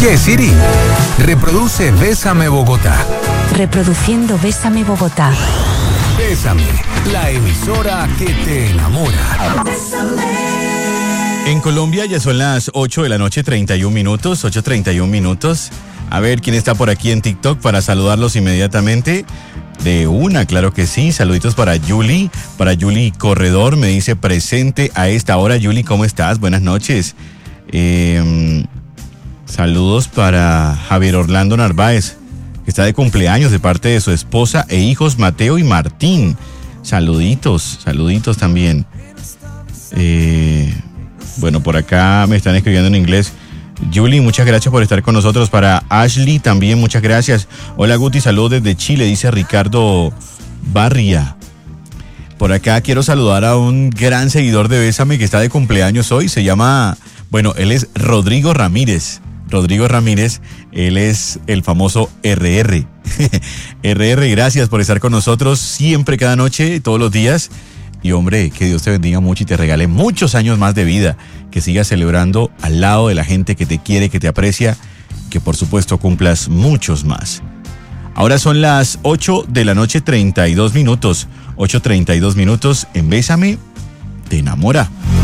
Oye, Siri, reproduce Bésame Bogotá. Reproduciendo Bésame Bogotá. Bésame, la emisora que te enamora. En Colombia ya son las 8 de la noche, 31 minutos, 8:31 minutos. A ver quién está por aquí en TikTok para saludarlos inmediatamente. De una, claro que sí. Saluditos para Yuli Corredor, me dice presente a esta hora. Yuli, ¿cómo estás? Buenas noches. Saludos para Javier Orlando Narváez, que está de cumpleaños de parte de su esposa e hijos Mateo y Martín. Saluditos también. Bueno, por acá me están escribiendo en inglés. Julie, muchas gracias por estar con nosotros. Para Ashley también, muchas gracias. Hola Guti, saludos desde Chile, dice Ricardo Barria. Por acá quiero saludar a un gran seguidor de Bésame que está de cumpleaños hoy. Se llama, él es Rodrigo Ramírez. Él es el famoso RR. RR, gracias por estar con nosotros siempre, cada noche, todos los días. Y hombre, que Dios te bendiga mucho y te regale muchos años más de vida, que sigas celebrando al lado de la gente que te quiere, que te aprecia, que por supuesto cumplas muchos más. Ahora son las 8 de la noche, 32 minutos. 8:32 minutos en Bésame, te enamora.